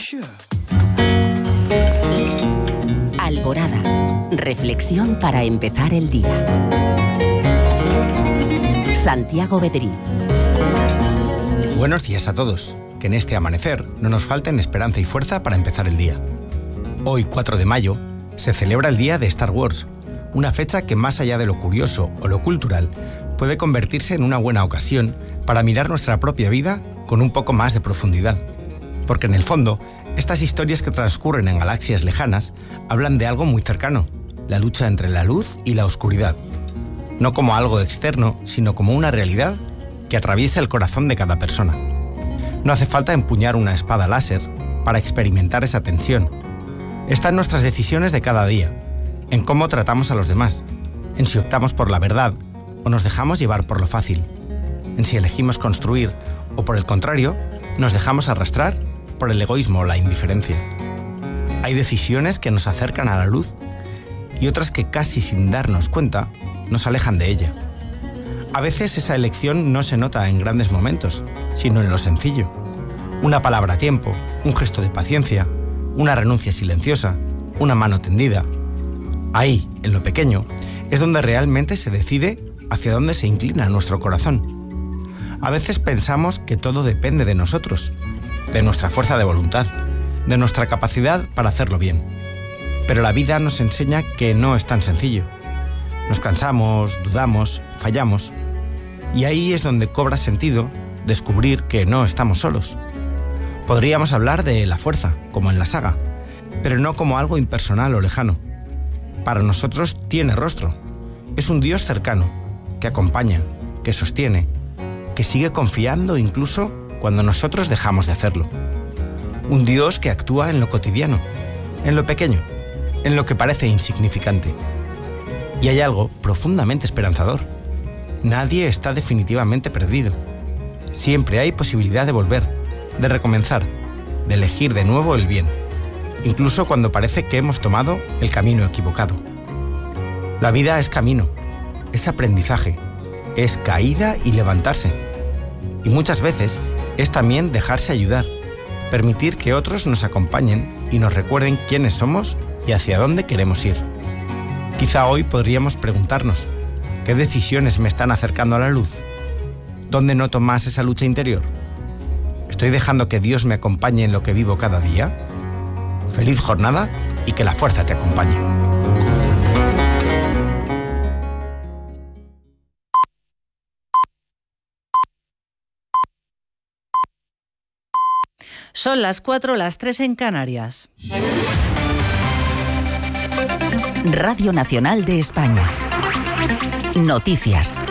Alborada. Reflexión para empezar el día. Santiago Bedrí. Buenos días a todos. Que en este amanecer no nos falten esperanza y fuerza para empezar el día. Hoy, 4 de mayo, se celebra el Día de Star Wars, una fecha que más allá de lo curioso o lo cultural, puede convertirse en una buena ocasión para mirar nuestra propia vida con un poco más de profundidad. Porque en el fondo, estas historias que transcurren en galaxias lejanas hablan de algo muy cercano, la lucha entre la luz y la oscuridad. No como algo externo, sino como una realidad que atraviesa el corazón de cada persona. No hace falta empuñar una espada láser para experimentar esa tensión. Está en nuestras decisiones de cada día, en cómo tratamos a los demás, en si optamos por la verdad o nos dejamos llevar por lo fácil, en si elegimos construir o, por el contrario, nos dejamos arrastrar por el egoísmo o la indiferencia. Hay decisiones que nos acercan a la luz y otras que casi sin darnos cuenta nos alejan de ella. A veces esa elección no se nota en grandes momentos, sino en lo sencillo. Una palabra a tiempo, un gesto de paciencia, una renuncia silenciosa, una mano tendida. Ahí, en lo pequeño, es donde realmente se decide hacia dónde se inclina nuestro corazón. A veces pensamos que todo depende de nosotros, de nuestra fuerza de voluntad, de nuestra capacidad para hacerlo bien. Pero la vida nos enseña que no es tan sencillo. Nos cansamos, dudamos, fallamos. Y ahí es donde cobra sentido descubrir que no estamos solos. Podríamos hablar de la fuerza, como en la saga, pero no como algo impersonal o lejano. Para nosotros tiene rostro. Es un Dios cercano, que acompaña, que sostiene, que sigue confiando incluso cuando nosotros dejamos de hacerlo. Un Dios que actúa en lo cotidiano, en lo pequeño, en lo que parece insignificante. Y hay algo profundamente esperanzador. Nadie está definitivamente perdido. Siempre hay posibilidad de volver, de recomenzar, de elegir de nuevo el bien, incluso cuando parece que hemos tomado el camino equivocado. La vida es camino, es aprendizaje, es caída y levantarse. Y muchas veces es también dejarse ayudar, permitir que otros nos acompañen y nos recuerden quiénes somos y hacia dónde queremos ir. Quizá hoy podríamos preguntarnos, ¿qué decisiones me están acercando a la luz? ¿Dónde noto más esa lucha interior? ¿Estoy dejando que Dios me acompañe en lo que vivo cada día? Feliz jornada y que la fuerza te acompañe. Son las 4, las 3 en Canarias. Radio Nacional de España. Noticias.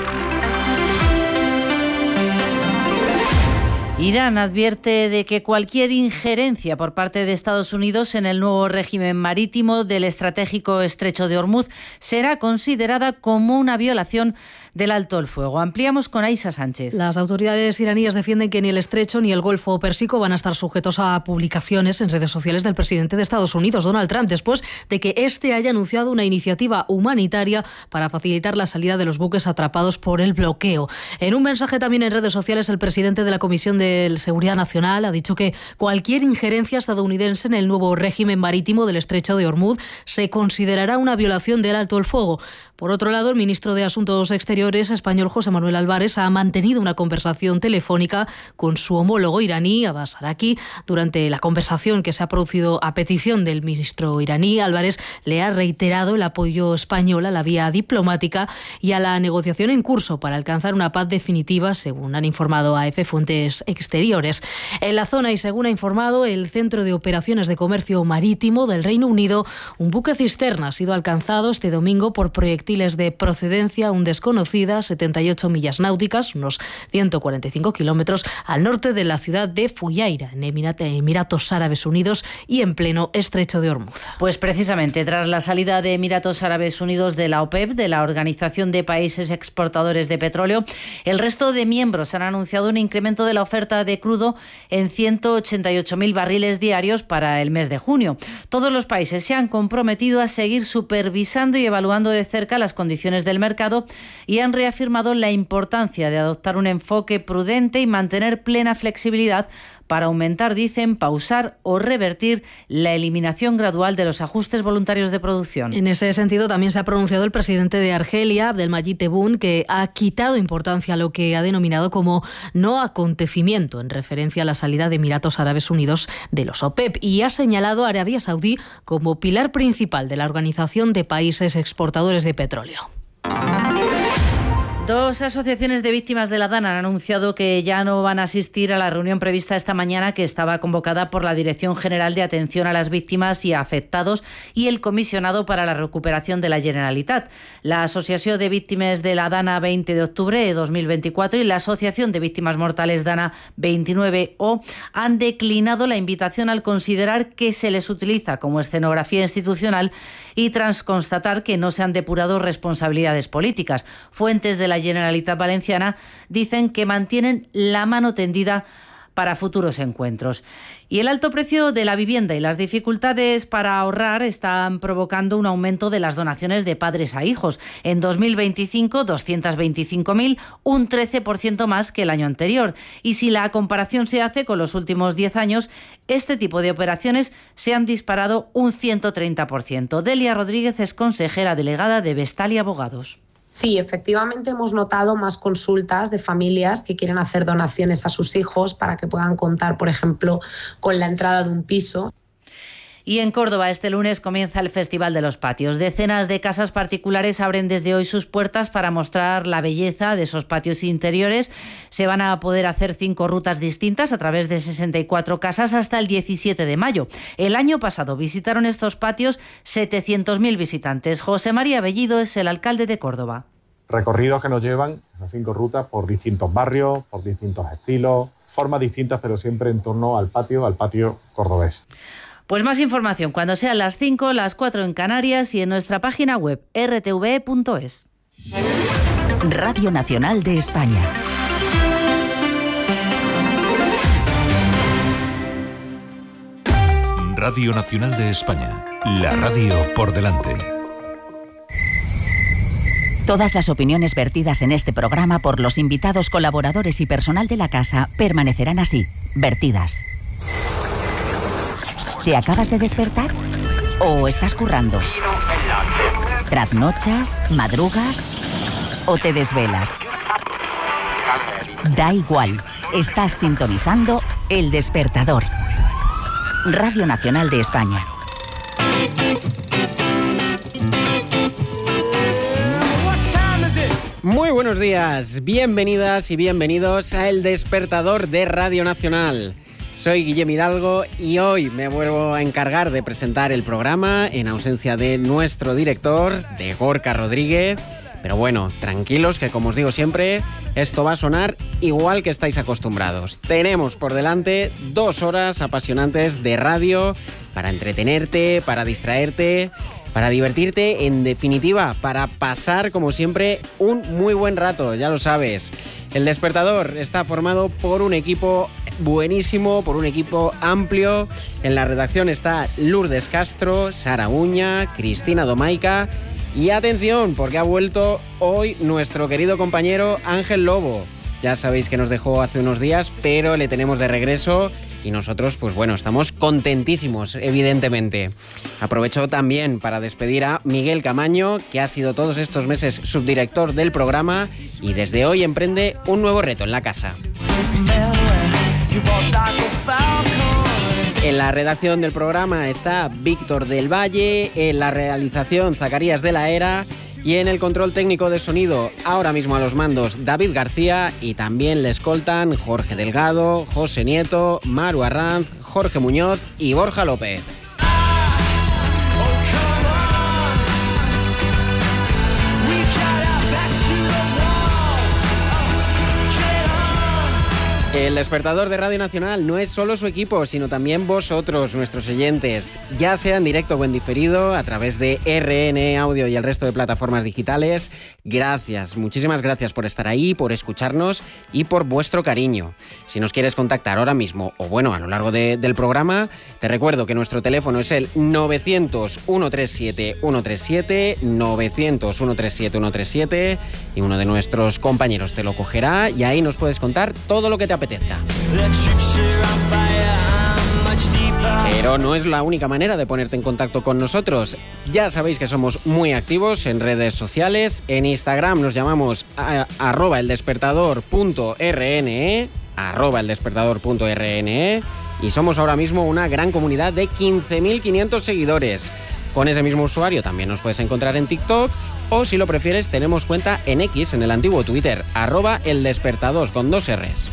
Irán advierte de que cualquier injerencia por parte de Estados Unidos en el nuevo régimen marítimo del estratégico Estrecho de Ormuz será considerada como una violación del alto el fuego. Ampliamos con Aisha Sánchez. Las autoridades iraníes defienden que ni el Estrecho ni el Golfo Pérsico van a estar sujetos a publicaciones en redes sociales del presidente de Estados Unidos, Donald Trump, después de que este haya anunciado una iniciativa humanitaria para facilitar la salida de los buques atrapados por el bloqueo. En un mensaje también en redes sociales, el presidente de la Comisión de Seguridad Nacional ha dicho que cualquier injerencia estadounidense en el nuevo régimen marítimo del Estrecho de Ormuz se considerará una violación del alto el fuego. Por otro lado, el ministro de Asuntos Exteriores español José Manuel Álvarez ha mantenido una conversación telefónica con su homólogo iraní, Abbas Araqi. Durante la conversación que se ha producido a petición del ministro iraní, Álvarez le ha reiterado el apoyo español a la vía diplomática y a la negociación en curso para alcanzar una paz definitiva, según han informado a EFE fuentes exteriores. En la zona, y según ha informado el Centro de Operaciones de Comercio Marítimo del Reino Unido, un buque cisterna ha sido alcanzado este domingo por proyectiles de procedencia aún desconocida, 78 millas náuticas, unos 145 kilómetros al norte de la ciudad de Fujairah, en Emiratos Árabes Unidos y en pleno Estrecho de Ormuz. Pues precisamente tras la salida de Emiratos Árabes Unidos de la OPEP, de la Organización de Países Exportadores de Petróleo, el resto de miembros han anunciado un incremento de la oferta de crudo en 188.000 barriles diarios para el mes de junio. Todos los países se han comprometido a seguir supervisando y evaluando de cerca las condiciones del mercado y y han reafirmado la importancia de adoptar un enfoque prudente y mantener plena flexibilidad para aumentar, dicen, pausar o revertir la eliminación gradual de los ajustes voluntarios de producción. En ese sentido, también se ha pronunciado el presidente de Argelia, Abdelmadjid Tebboune, que ha quitado importancia a lo que ha denominado como no acontecimiento, en referencia a la salida de Emiratos Árabes Unidos de los OPEP, y ha señalado a Arabia Saudí como pilar principal de la Organización de Países Exportadores de Petróleo. Dos asociaciones de víctimas de la DANA han anunciado que ya no van a asistir a la reunión prevista esta mañana, que estaba convocada por la Dirección General de Atención a las Víctimas y Afectados y el Comisionado para la Recuperación de la Generalitat. La Asociación de Víctimas de la DANA 20 de octubre de 2024 y la Asociación de Víctimas Mortales DANA 29O han declinado la invitación al considerar que se les utiliza como escenografía institucional y tras constatar que no se han depurado responsabilidades políticas. Fuentes de la Generalitat Valenciana dicen que mantienen la mano tendida para futuros encuentros. Y el alto precio de la vivienda y las dificultades para ahorrar están provocando un aumento de las donaciones de padres a hijos. En 2025, 225.000, un 13% más que el año anterior. Y si la comparación se hace con los últimos 10 años, este tipo de operaciones se han disparado un 130%. Delia Rodríguez es consejera delegada de Vestal y Abogados. Sí, efectivamente hemos notado más consultas de familias que quieren hacer donaciones a sus hijos para que puedan contar, por ejemplo, con la entrada de un piso. Y en Córdoba este lunes comienza el Festival de los Patios. Decenas de casas particulares abren desde hoy sus puertas para mostrar la belleza de esos patios interiores. Se van a poder hacer 5 rutas distintas a través de 64 casas hasta el 17 de mayo. El año pasado visitaron estos patios 700.000 visitantes. José María Bellido es el alcalde de Córdoba. Recorridos que nos llevan, las 5 rutas, por distintos barrios, por distintos estilos, formas distintas, pero siempre en torno al patio cordobés. Pues más información cuando sean las 5, las 4 en Canarias y en nuestra página web rtve.es. Radio Nacional de España. Radio Nacional de España. La radio por delante. Todas las opiniones vertidas en este programa por los invitados, colaboradores y personal de la casa permanecerán así, vertidas. ¿Te acabas de despertar? ¿O estás currando? ¿Trasnochas? ¿Madrugas? ¿O te desvelas? Da igual, estás sintonizando El Despertador. Radio Nacional de España. Muy buenos días, bienvenidas y bienvenidos a El Despertador de Radio Nacional. Soy Guillem Hidalgo y hoy me vuelvo a encargar de presentar el programa en ausencia de nuestro director, de Gorka Rodríguez. Pero bueno, tranquilos que como os digo siempre, esto va a sonar igual que estáis acostumbrados. Tenemos por delante 2 horas apasionantes de radio para entretenerte, para distraerte, para divertirte, en definitiva, para pasar como siempre un muy buen rato, ya lo sabes. El Despertador está formado por un equipo buenísimo, por un equipo amplio. En la redacción está Lourdes Castro, Sara Uña, Cristina Domaica y atención, porque ha vuelto hoy nuestro querido compañero Ángel Lobo. Ya sabéis que nos dejó hace unos días, pero le tenemos de regreso y nosotros, pues bueno, estamos contentísimos, evidentemente. Aprovecho también para despedir a Miguel Camaño, que ha sido todos estos meses subdirector del programa y desde hoy emprende un nuevo reto en la casa. En la redacción del programa está Víctor del Valle, en la realización Zacarías de la Era y en el control técnico de sonido, ahora mismo a los mandos, David García, y también le escoltan Jorge Delgado, José Nieto, Maru Arranz, Jorge Muñoz y Borja López. El despertador de Radio Nacional no es solo su equipo, sino también vosotros, nuestros oyentes, ya sea en directo o en diferido, a través de RN Audio y el resto de plataformas digitales. Gracias, muchísimas gracias por estar ahí, por escucharnos y por vuestro cariño. Si nos quieres contactar ahora mismo o bueno, a lo largo del programa, te recuerdo que nuestro teléfono es el 900-137-137, 900-137-137 y uno de nuestros compañeros te lo cogerá y ahí nos puedes contar todo lo que te apetezca. Pero no es la única manera de ponerte en contacto con nosotros. Ya sabéis que somos muy activos en redes sociales. En Instagram nos llamamos @eldespertador.rne, @eldespertador.rne, y somos ahora mismo una gran comunidad de 15.500 seguidores. Con ese mismo usuario también nos puedes encontrar en TikTok, o si lo prefieres tenemos cuenta en X, en el antiguo Twitter, @eldespertador con 2 R's.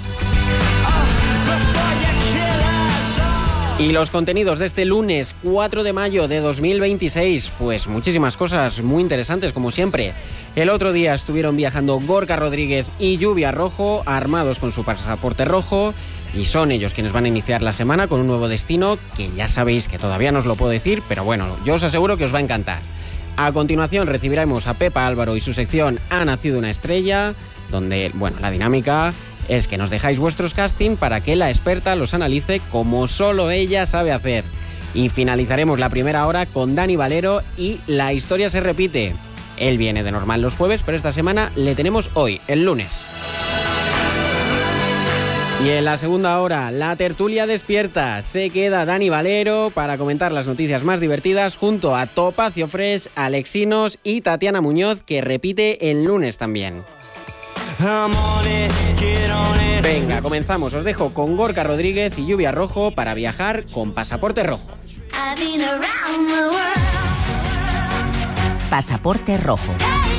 Y los contenidos de este lunes 4 de mayo de 2026, pues muchísimas cosas muy interesantes como siempre. El otro día estuvieron viajando Gorka Rodríguez y Lluvia Rojo, armados con su pasaporte rojo, y son ellos quienes van a iniciar la semana con un nuevo destino que ya sabéis que todavía no os lo puedo decir, pero bueno, yo os aseguro que os va a encantar. A continuación recibiremos a Pepa Álvaro y su sección Ha nacido una estrella, donde, bueno, la dinámica es que nos dejáis vuestros casting para que la experta los analice como solo ella sabe hacer. Y finalizaremos la primera hora con Dani Valero y La historia se repite. Él viene de normal los jueves, pero esta semana le tenemos hoy, el lunes. Y en la segunda hora, la tertulia despierta. Se queda Dani Valero para comentar las noticias más divertidas junto a Topacio Fresh, Alexinos y Tatiana Muñoz, que repite el lunes también. Venga, comenzamos. Os dejo con Gorka Rodríguez y Lluvia Rojo para viajar con pasaporte rojo. Pasaporte rojo.